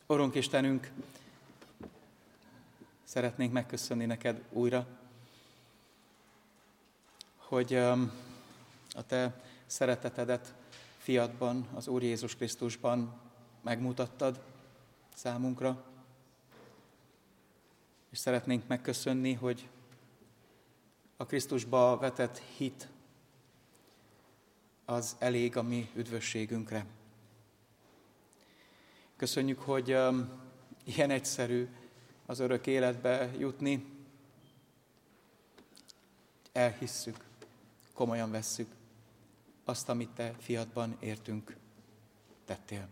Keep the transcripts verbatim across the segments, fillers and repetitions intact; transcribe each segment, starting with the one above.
Urunk Istenünk, szeretnénk megköszönni neked újra, hogy a te szeretetedet fiadban, az Úr Jézus Krisztusban megmutattad számunkra, és szeretnénk megköszönni, hogy a Krisztusba vetett hit az elég a mi üdvösségünkre. Köszönjük, hogy um, ilyen egyszerű az örök életbe jutni. Elhisszük, komolyan vesszük azt, amit te fiadban értünk tettél.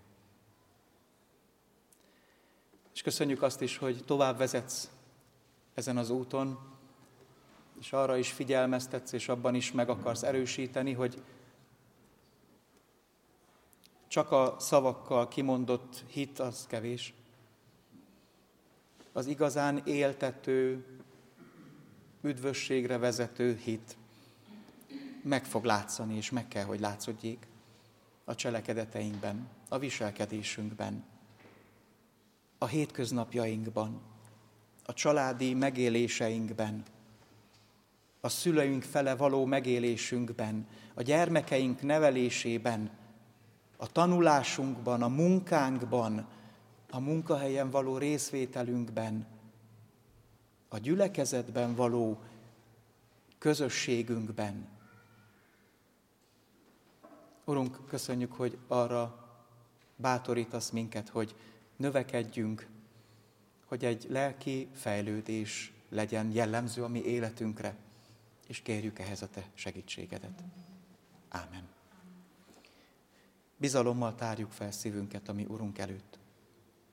És köszönjük azt is, hogy tovább vezetsz ezen az úton, és arra is figyelmeztetsz, és abban is meg akarsz erősíteni, hogy csak a szavakkal kimondott hit az kevés. Az igazán éltető, üdvösségre vezető hit meg fog látszani, és meg kell, hogy látszódjék a cselekedeteinkben, a viselkedésünkben, a hétköznapjainkban, a családi megéléseinkben, a szüleink fele való megélésünkben, a gyermekeink nevelésében, a tanulásunkban, a munkánkban, a munkahelyen való részvételünkben, a gyülekezetben való közösségünkben. Urunk, köszönjük, hogy arra bátorítasz minket, hogy növekedjünk, hogy egy lelki fejlődés legyen jellemző a mi életünkre, és kérjük ehhez a te segítségedet. Ámen. Bizalommal tárjuk fel szívünket a mi Urunk előtt.